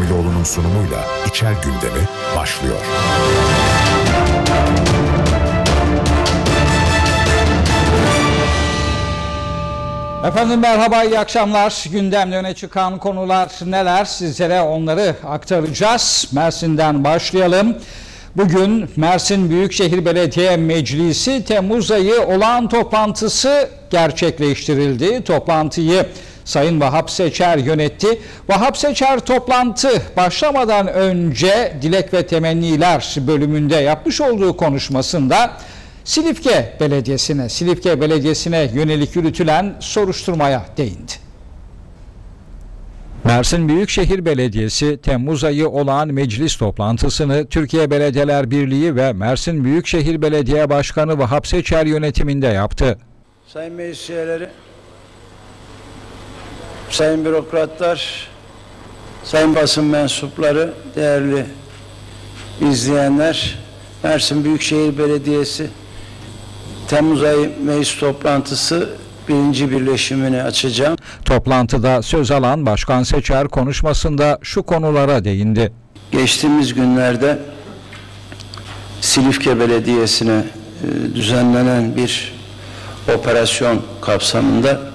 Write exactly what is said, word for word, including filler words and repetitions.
Soyluoğlu'nun sunumuyla İçer Gündemi başlıyor. Efendim merhaba, iyi akşamlar. Gündemde öne çıkan konular neler? Sizlere onları aktaracağız. Mersin'den başlayalım. Bugün Mersin Büyükşehir Belediye Meclisi Temmuz ayı olağan toplantısı gerçekleştirildi. Toplantıyı Sayın Vahap Seçer yönetti. Vahap Seçer toplantı başlamadan önce dilek ve temenniler bölümünde yapmış olduğu konuşmasında Silifke Belediyesi'ne, Silifke Belediyesi'ne yönelik yürütülen soruşturmaya değindi. Mersin Büyükşehir Belediyesi Temmuz ayı olağan meclis toplantısını Türkiye Belediyeler Birliği ve Mersin Büyükşehir Belediye Başkanı Vahap Seçer yönetiminde yaptı. Sayın meclis üyeleri, sayın bürokratlar, sayın basın mensupları, değerli izleyenler, Mersin Büyükşehir Belediyesi Temmuz ayı meclis toplantısı birinci birleşimini açacağım. Toplantıda söz alan Başkan Seçer konuşmasında şu konulara değindi. Geçtiğimiz günlerde Silifke Belediyesi'ne düzenlenen bir operasyon kapsamında